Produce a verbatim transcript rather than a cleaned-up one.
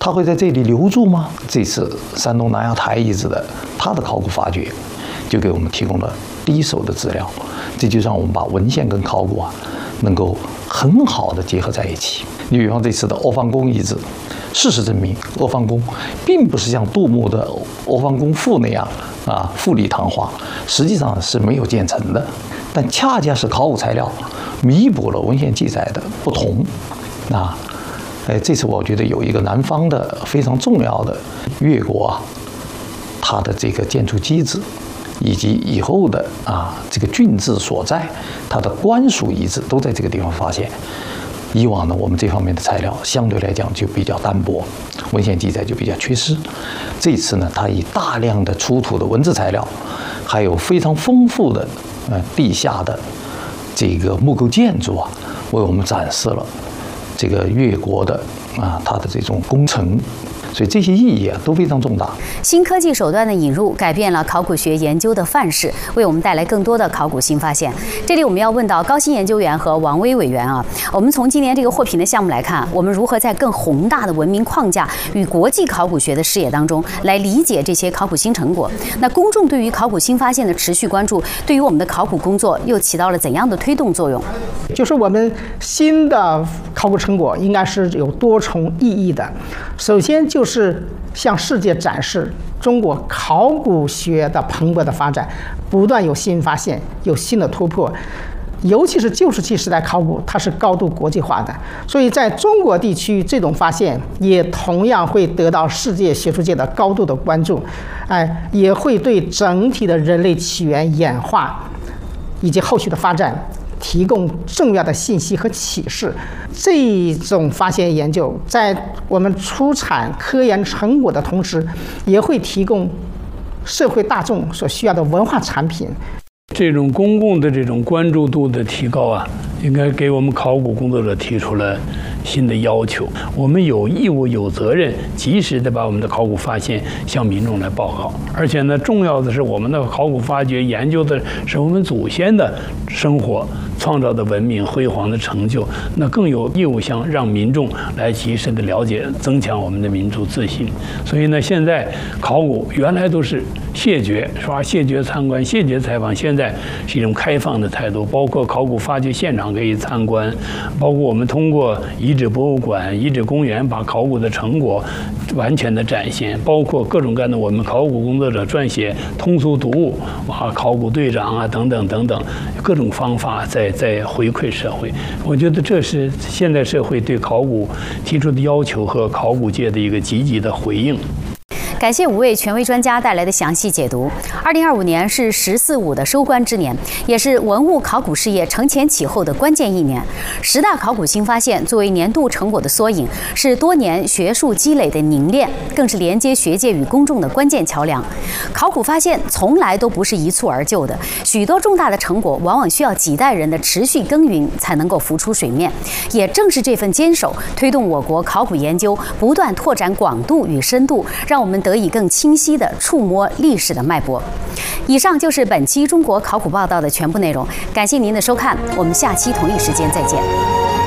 它会在这里留住吗？这次山东南阳台遗址的它的考古发掘，就给我们提供了第一手的资料，这就让我们把文献跟考古啊，能够很好的结合在一起。你比方这次的阿房宫遗址，事实证明，阿房宫并不是像杜牧的《阿房宫赋》那样啊富丽堂皇，实际上是没有建成的。但恰恰是考古材料弥补了文献记载的不同啊。哎，这次我觉得有一个南方的非常重要的越国啊，它的这个建筑机制，以及以后的啊这个郡治所在，它的官署遗址都在这个地方发现。以往呢，我们这方面的材料相对来讲就比较单薄，文献记载就比较缺失。这次呢，它以大量的出土的文字材料，还有非常丰富的呃地下的这个木构建筑啊，为我们展示了这个越国的啊它的这种工程。所以这些意义啊都非常重大。 新科技手段的引入，改变了考古学研究的范式，为我们带来更多的考古新发现。这里我们要问到高新研究员和王威委员啊，我们从今年这个获评的项目来看，我们如何在更宏大的文明框架与国际考古学的视野当中来理解这些考古新成果？那公众对于考古新发现的持续关注，对于我们的考古工作又起到了怎样的推动作用？ 就是我们新的考古成果应该是有多重意义的。首先就是向世界展示中国考古学的蓬勃的发展，不断有新发现，有新的突破。尤其是旧石器时代考古，它是高度国际化的，所以在中国地区这种发现也同样会得到世界学术界的高度的关注，哎，也会对整体的人类起源演化以及后续的发展提供重要的信息和启示。这种发现研究在我们出产科研成果的同时，也会提供社会大众所需要的文化产品。 这种公共的这种关注度的提高啊，应该给我们考古工作者提出了新的要求。我们有义务、有责任，及时的把我们的考古发现向民众来报告。而且呢，重要的是，我们的考古发掘研究的是我们祖先的生活创造的文明辉煌的成就，那更有义务向让民众来及时的了解，增强我们的民族自信。所以呢，现在考古原来都是谢绝，是吧？谢绝参观、谢绝采访，现在是一种开放的态度，包括考古发掘现场可以参观，包括我们通过遗址博物馆、遗址公园把考古的成果完全的展现，包括各种各样的我们考古工作者撰写通俗读物啊，考古队长啊等等等等，各种方法在在回馈社会。我觉得这是现代社会对考古提出的要求和考古界的一个积极的回应。 感谢五位权威专家带来的详细解读。二零二五年是“十四五”的收官之年，也是文物考古事业承前启后的关键一年。十大考古新发现作为年度成果的缩影，是多年学术积累的凝练，更是连接学界与公众的关键桥梁。考古发现从来都不是一蹴而就的，许多重大的成果往往需要几代人的持续耕耘才能够浮出水面。也正是这份坚守，推动我国考古研究不断拓展广度与深度，让我们得以更清晰地触摸历史的脉搏。以上就是本期中国考古报道的全部内容，感谢您的收看，我们下期同一时间再见。